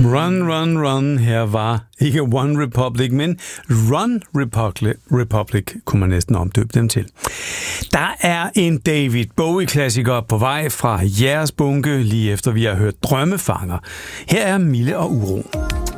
Run, run, run. Her var ikke One Republic, men Run Republic, kunne man næsten omdøbe dem til. Der er en David Bowie-klassiker på vej fra jeres bunke, lige efter vi har hørt Drømmefanger. Her er Mille og Uro.